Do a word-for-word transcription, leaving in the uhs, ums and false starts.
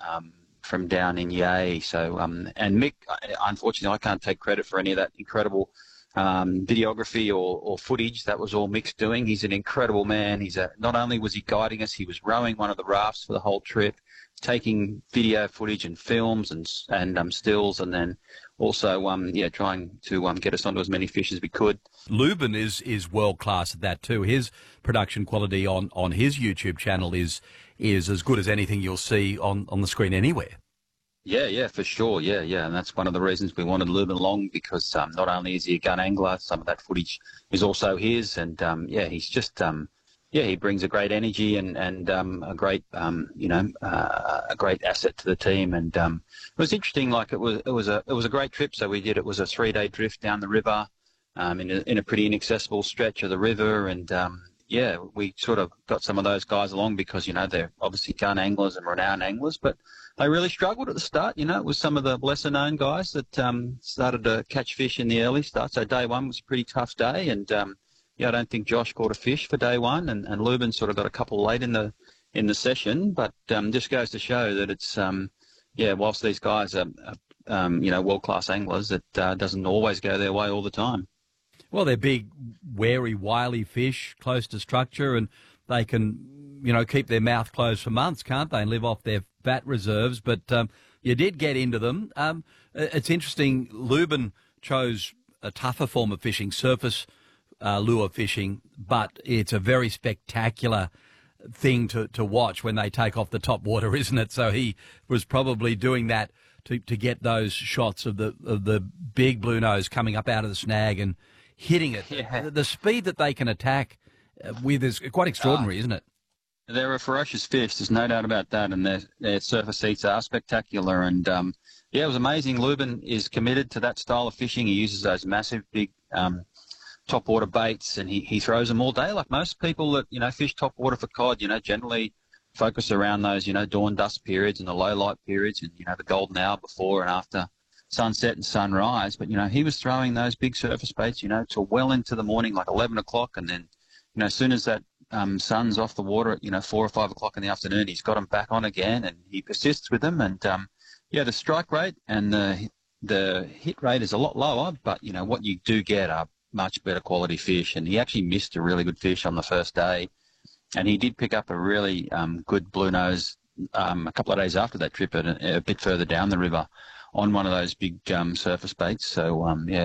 um, from down in Yea. So, um, and Mick, unfortunately, I can't take credit for any of that incredible um, videography or, or footage. That was all Mick's doing. He's an incredible man. He's a, not only was he guiding us, he was rowing one of the rafts for the whole trip, taking video footage and films and and um, stills, and then also um, yeah, trying to um, get us onto as many fish as we could. Lubin is is world class at that too. His production quality on, on his YouTube channel is is as good as anything you'll see on, on the screen anywhere. Yeah, yeah, for sure. Yeah, yeah, and that's one of the reasons we wanted Lubin along, because um, not only is he a gun angler, some of that footage is also his, and um, yeah, he's just um, yeah, he brings a great energy and and um, a great um, you know uh, a great asset to the team. And um, it was interesting. Like it was it was a it was a great trip. So we did it was a three day drift down the river, um, in a, in a pretty inaccessible stretch of the river, and um, yeah, we sort of got some of those guys along because you know they're obviously gun anglers and renowned anglers, but they really struggled at the start. You know, it was some of the lesser known guys that um, started to catch fish in the early start. So day one was a pretty tough day, and um, yeah, I don't think Josh caught a fish for day one, and, and Lubin sort of got a couple late in the in the session. But um, just goes to show that it's um, yeah, whilst these guys are, are um, you know world class anglers, it uh, doesn't always go their way all the time. Well, they're big, wary, wily fish, close to structure, and they can, you know, keep their mouth closed for months, can't they, and live off their fat reserves. But um, you did get into them. Um, it's interesting, Lubin chose a tougher form of fishing, surface uh, lure fishing, but it's a very spectacular thing to, to watch when they take off the top water, isn't it? So he was probably doing that to, to get those shots of the of the big blue nose coming up out of the snag and hitting it. Yeah. The, the speed that they can attack with is quite extraordinary, oh. isn't it? They're a ferocious fish, there's no doubt about that, and their, their surface eats are spectacular. And, um, yeah, it was amazing. Lubin is committed to that style of fishing. He uses those massive, big um, top-water baits, and he, he throws them all day. Like most people that, you know, fish top-water for cod, you know, generally focus around those, you know, dawn dusk periods and the low-light periods and, you know, the golden hour before and after sunset and sunrise. But, you know, he was throwing those big surface baits, you know, till well into the morning, like eleven o'clock, and then, you know, as soon as that um, sun's off the water at, you know, four or five o'clock in the afternoon, he's got them back on again, and he persists with them. And, um, yeah, the strike rate and the the hit rate is a lot lower, but, you know, what you do get are much better quality fish. And he actually missed a really good fish on the first day, and he did pick up a really um, good blue nose um, a couple of days after that trip, at a, a bit further down the river on one of those big um, surface baits. So, um, yeah,